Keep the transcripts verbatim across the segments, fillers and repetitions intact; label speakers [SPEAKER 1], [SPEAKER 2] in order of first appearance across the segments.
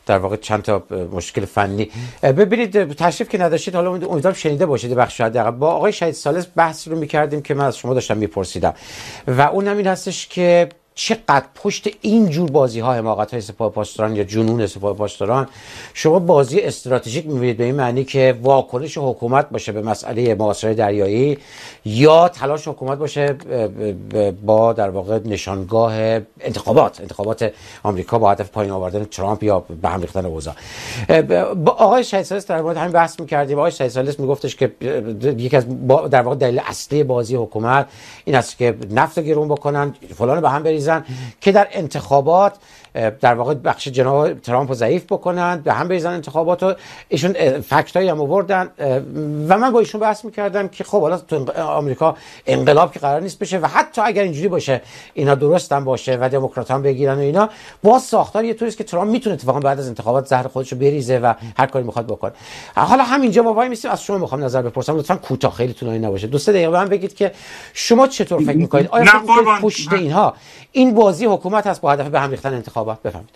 [SPEAKER 1] در واقع چند تا مشکل فنی. ببینید تشریف که نداشتید، حالا امیدوارم شنیده باشید بخش حداقل با آقای شهید ثالث بحث رو می‌کردیم که من از شما داشتم می‌پرسیدم و اون هم این هستش که چقدر پشت این جور بازی‌ها، حماقت‌های سپاه پاسداران یا جنون سپاه پاسداران، شما بازی استراتژیک می‌بینید به این معنی که واکنش حکومت باشه به مسئله محاصره دریایی یا تلاش حکومت باشه با در واقع نشانگاه انتخابات انتخابات آمریکا با هدف پایین آوردن ترامپ یا به هم ریختن اوضاع. با آقای شهید ثالث در مورد همین بحث می‌کردیم. آقای شهید ثالث میگفتش که یکی از در واقع دلیل اصلی بازی حکومت این است که نفت گرون بکنن، فلان به هم بریزن که در انتخابات در واقع بخش جناب ترامپ رو ضعیف بکنن، به هم بریزن انتخابات رو. ایشون فکتایی هم آوردن و من با ایشون بحث میکردم که خب حالا تو آمریکا انقلاب که قرار نیست بشه و حتی اگر اینجوری باشه اینا درست هم باشه و دموکرات هم بگیرن و اینا، باز ساختار یه طوریه که ترامپ میتونه اتفاقا بعد از انتخابات زهر خودش رو بریزه و هر کاری میخواد بکنه. حالا همینجا ما وای میسیم، از شما میخوام نظر بپرسم، لطفا کوتاه، خیلی طولانی نباشه، دو سه دقیقه من بگید که شما چطور فکر میکنید؟ آیا فکر میکنید پشت اینها این بازی حکومت هست با هدف به هم ریختن انتخابات؟ بفهمید.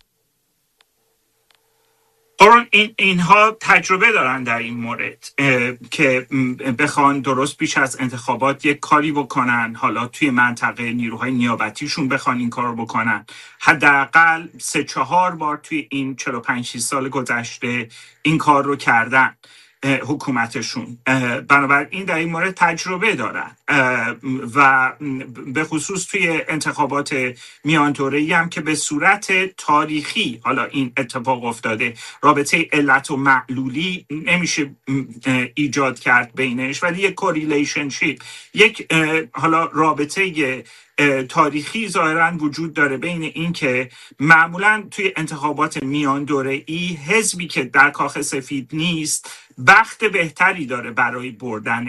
[SPEAKER 2] قرآن این اینها تجربه دارن در این مورد که بخوان درست پیش از انتخابات یک کاری بکنن، حالا توی منطقه نیروهای نیابتیشون بخوان این کار رو بکنن. حداقل سه چهار بار توی این چهل و پنج سال گذشته این کار رو کردن حکومتشون. بنابراین در این مورد تجربه دارن و به خصوص توی انتخابات میان دوره‌ای هم که به صورت تاریخی حالا این اتفاق افتاده. رابطه علت و معلولی نمیشه ایجاد کرد بینش، ولی یک کوریلیشنشیپ، یک حالا رابطه تاریخی ظاهراً وجود داره بین این که معمولاً توی انتخابات میان دوره‌ای حزبی که در کاخ سفید نیست بخت بهتری داره برای بردن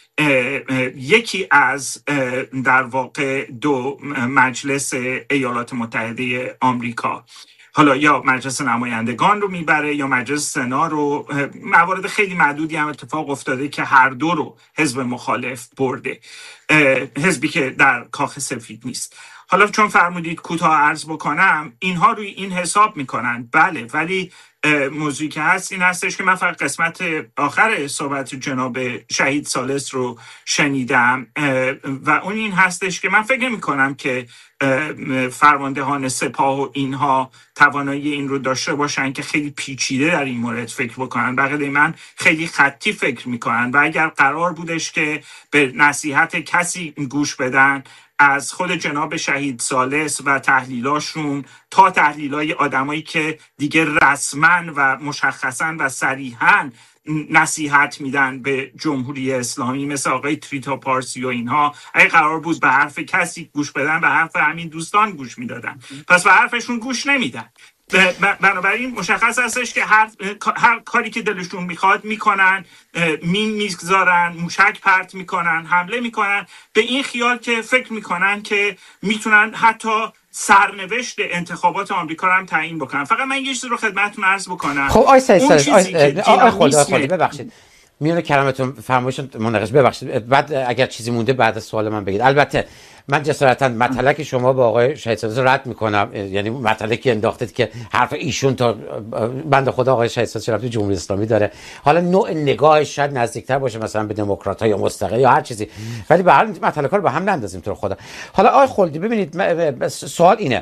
[SPEAKER 2] یکی از در واقع دو مجلس ایالات متحده آمریکا. حالا یا مجلس نمایندگان رو میبره یا مجلس سنا رو. موارد خیلی معدودی هم اتفاق افتاده که هر دو رو حزب مخالف برده، حزبی که در کاخ سفید نیست. حالا چون فرمودید کوتاه عرض بکنم، اینها روی این حساب میکنن، بله، ولی موضوعی که هست این هستش که من فقط قسمت آخر صحبت جناب شهید ثالث رو شنیدم و اون این هستش که من فکر نمی کنم که فرماندهان سپاه و اینها توانایی این رو داشته باشن که خیلی پیچیده در این مورد فکر بکنن. بقیه من خیلی خطی فکر میکنن و اگر قرار بودش که به نصیحت کسی گوش بدن، از خود جناب شهید ثالث و تحلیلاشون تا تحلیلای آدمایی که دیگه رسما و مشخصا و صریحا نصیحت میدن به جمهوری اسلامی مثل آقای تریتا پارسی و اینها، اگه قرار بود به حرف کسی گوش بدن به حرف همین دوستان گوش میدادن، پس به حرفشون گوش نمیدن. بنابراین مشخص هستش که هر, هر کاری که دلشون میخواد میکنن، مین میگذارن، موشک پرت میکنن، حمله میکنن به این خیال که فکر میکنن که میتونن حتی سرنوشت انتخابات آمریکا رو هم تعیین بکنن. فقط من یه چیزی رو خدمتتون عرض بکنم.
[SPEAKER 1] خب آی سیستر آی خدا خدا ببخشید میونه کلمتون فرمایشتون مناقشه، ببخشید بعد اگر چیزی مونده بعد از سوال من بگید. البته من جسارتا مطلقی شما با آقای شهید ثالث رد میکنم، یعنی مطلقی انداختید که حرف ایشون تا بنده خدا آقای شهید ثالث رفت جمهوری اسلامی داره، حالا نوع نگاهش شاید نزدیکتر باشه مثلا به دموکرات‌ها یا مستقل یا هر چیزی، ولی به هر حال مطلقا رو با هم نندازیم تو خدا. حالا آقای خلدی ببینید سوال اینه،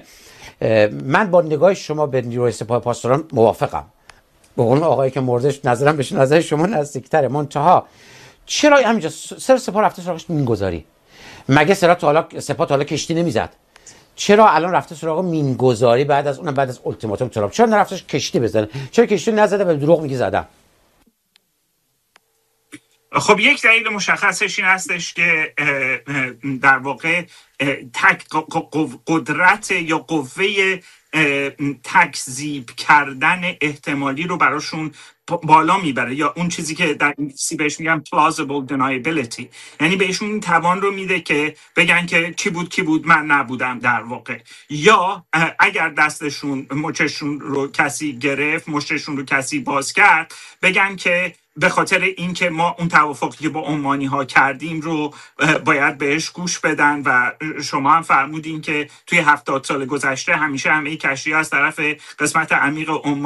[SPEAKER 1] من با نگاه شما به نیروی سپاه پاسداران موافقم، به قول آقایی که مردش نظرم بهش نظر شما نزدیکتره، منتها چرا همینجا سر سپاه رفته سراغش مینگذاری؟ مگه سرا تا حالا سپاه تا حالا کشتی نمیزد؟ چرا الان رفته سراغ مینگذاری بعد از اون بعد از التیماتوم ترامپ؟ چرا نرفتش کشتی بزنه؟ چرا کشتی نزده و دروغ میگه زدم؟
[SPEAKER 2] خب یک دلیل مشخصش این هستش که در واقع تک قدرت یا قوه تکذیب کردن احتمالی رو براشون بالا میبره، یا اون چیزی که در انگلیسی بهش میگن plausible deniability، یعنی بهشون این توان رو میده که بگن که کی بود کی بود من نبودم در واقع. یا اگر دستشون مچشون رو کسی گرفت، مشتشون رو کسی باز کرد، بگن که به خاطر اینکه ما اون توافقی که با عمانی ها کردیم رو باید بهش گوش بدن و شما هم فرمودین که توی هفتاد سال گذشته همیشه همه کشتی از طرف قسمت عمیق عمان